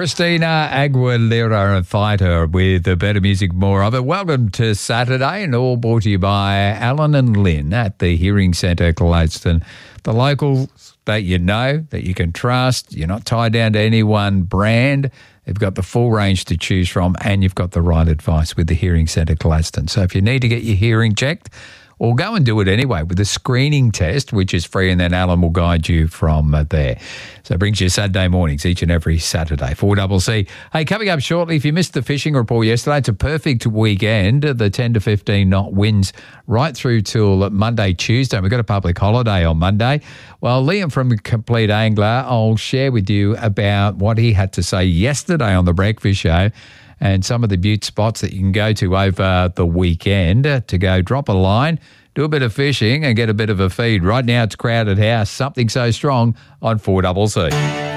Christina Aguilera and Fighter with the better music, more of it. Welcome to Saturday, and all brought to you by Alan and Lynn at the Hearing Centre, Gladstone. The locals that you know, that you can trust. You're not tied down to any one brand. They've got the full range to choose from, and you've got the right advice with the Hearing Centre, Gladstone. So if you need to get your hearing checked, or go and do it anyway with a screening test, which is free, and then Alan will guide you from there. So it brings you Saturday mornings each and every Saturday, 4CC. Hey, coming up shortly, if you missed the fishing report yesterday, it's a perfect weekend. The 10 to 15 knot winds right through till Monday, Tuesday. We've got a public holiday on Monday. Well, Liam from The Complete Angler, I'll share with you about what he had to say yesterday on the Breakfast Show, and some of the butte spots that you can go to over the weekend to go drop a line, do a bit of fishing and get a bit of a feed. Right now it's Crowded House, Something So Strong on 4CC.